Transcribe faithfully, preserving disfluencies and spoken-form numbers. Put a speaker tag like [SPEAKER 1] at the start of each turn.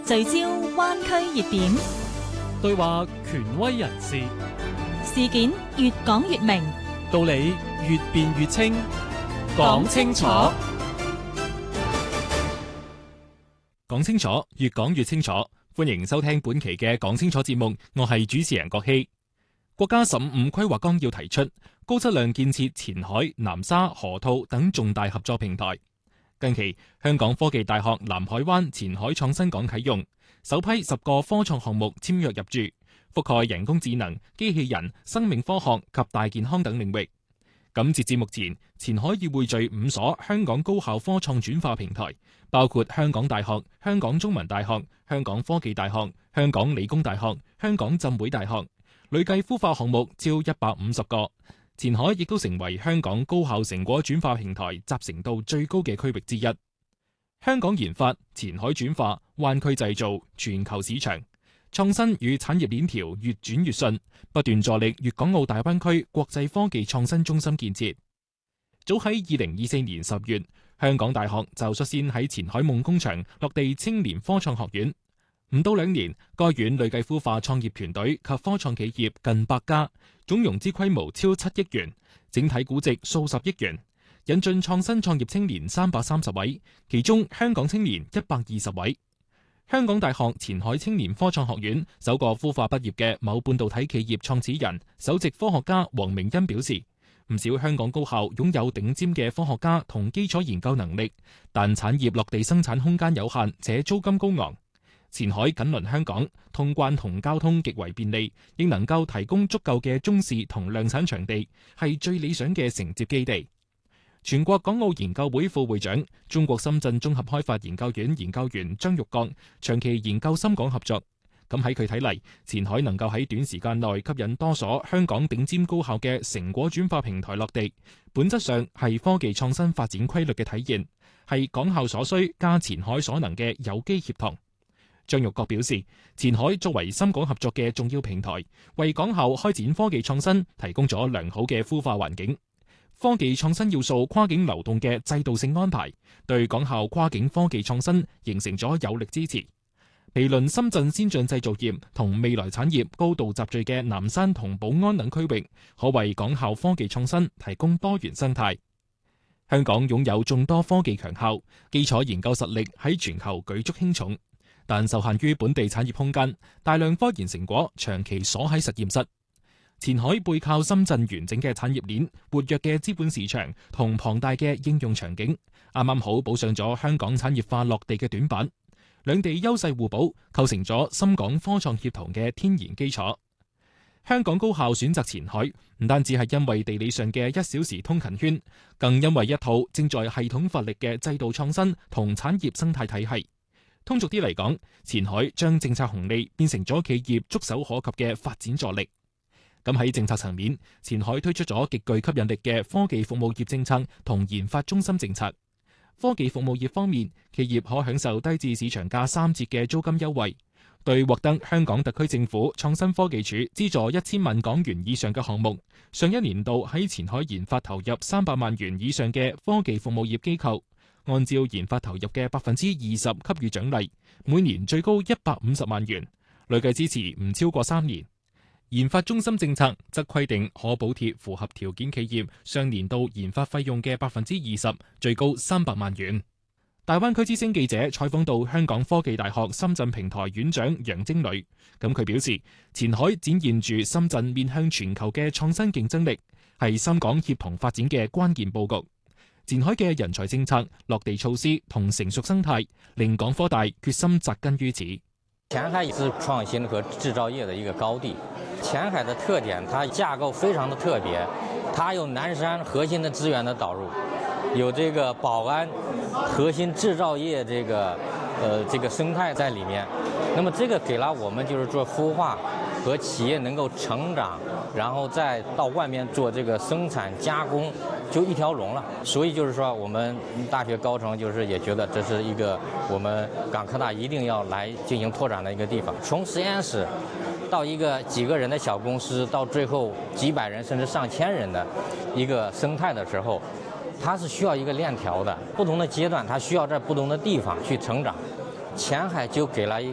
[SPEAKER 1] 聚焦灣區熱點，
[SPEAKER 2] 對話權威人士，
[SPEAKER 1] 事件越講越明，
[SPEAKER 2] 道理越辯越清。講清楚，講清楚，越講越清楚。歡迎收聽本期嘅講清楚節目，我係主持人郭希。國家十五規劃綱要提出高質量建設前海、南沙、河套等重大合作平台。近期，香港科技大學南海灣前海創新港啟用，首批十個科創項目簽約入駐，覆蓋人工智能、機器人、生命科學及大健康等領域。咁截至目前，前海已匯聚五所香港高校科創轉化平台，包括香港大學、香港中文大學、香港科技大學、香港理工大學、香港浸會大學，累計孵化項目超一百五十個。前海亦都成為香港高校成果轉化平台集成度最高嘅區域之一。香港研發、前海轉化、灣區製造、全球市場創新與產業鏈條越轉越順，不斷助力粵港澳大灣區國際科技創新中心建設。早喺二零二四年十月，香港大學就率先喺前海夢工場落地青年科創學院。唔到兩年，該院累計孵化創業團隊及科創企業近百家，總融資規模超七億元，整體估值數十億元，引進創新創業青年三百三十位，其中香港青年一百二十位。香港大學前海青年科創學院首個孵化畢業嘅某半導體企業創始人、首席科學家黃明恩表示，唔少香港高校擁有頂尖嘅科學家同基礎研究能力，但產業落地生產空間有限，且租金高昂。前海緊鄰香港，通關同交通極為便利，亦能夠提供足夠嘅中試同量產場地，係最理想嘅承接基地。全國港澳研究會副會長、中國深圳綜合開發研究院研究員張玉剛長期研究深港合作。咁喺佢睇嚟，前海能夠喺短時間內吸引多所香港頂尖高校嘅成果轉化平台落地，本質上係科技創新發展規律嘅體現，係港校所需加前海所能嘅有機協同。張玉國表示，前海作為深港合作嘅重要平台，為港校開展科技創新提供咗良好嘅孵化環境。科技創新要素跨境流動嘅制度性安排，對港校跨境科技創新形成咗有力支持。毗鄰深圳先進製造業同未來產業高度集聚嘅南山同寶安等區域，可為港校科技創新提供多元生態。香港擁有眾多科技強校，基礎研究實力喺全球舉足輕重。但受限於本地產業空間，大量科研成果長期鎖喺實驗室。前海背靠深圳完整嘅產業鏈、活躍嘅資本市場同龐大嘅應用場景，啱啱好補上咗香港產業化落地嘅短板。兩地優勢互補，構成咗深港科創協同嘅天然基礎。香港高校選擇前海，唔單止係因為地理上嘅一小時通勤圈，更因為一套正在系統發力嘅制度創新同產業生態體系。通俗啲嚟講，前海將政策紅利變成咗企業觸手可及嘅發展助力。咁喺政策層面，前海推出咗極具吸引力嘅科技服務業政策同研發中心政策。科技服務業方面，企業可享受低至市場價三折嘅租金優惠。對獲得香港特區政府創新科技署資助一千萬港元以上嘅項目，上一年度喺前海研發投入三百萬元以上嘅科技服務業機構，按照研發投入嘅百分之二十給予獎勵，每年最高一百五十萬元，累計支持唔超過三年。研發中心政策則規定可補貼符合條件企業上年度研發費用嘅百分之二十，最高三百萬元。大灣區之聲記者採訪到香港科技大學深圳平台院長楊晶磊，咁佢表示，前海展現住深圳面向全球嘅創新競爭力，係深港協同發展嘅關鍵佈局。前海嘅人才政策、落地措施同成熟生態，令港科大決心扎根於此。
[SPEAKER 3] 前海是創新和製造業的一個高地。前海的特點，它架構非常的特別，它有南山核心的資源的導入，有這個寶安核心製造業這個呃這個生態在裏面。那麼這個給了我們就是做孵化和企業能夠成長，然後再到外面做這個生產加工，就一條龍了。所以就是說，我們大學高層就是也覺得這是一個我們港科大一定要來進行拓展的一個地方。從實驗室到一個幾個人的小公司，到最後幾百人甚至上千人的一個生態的時候，它是需要一個鏈條的，不同的階段它需要在不同的地方去成長。前海就給了一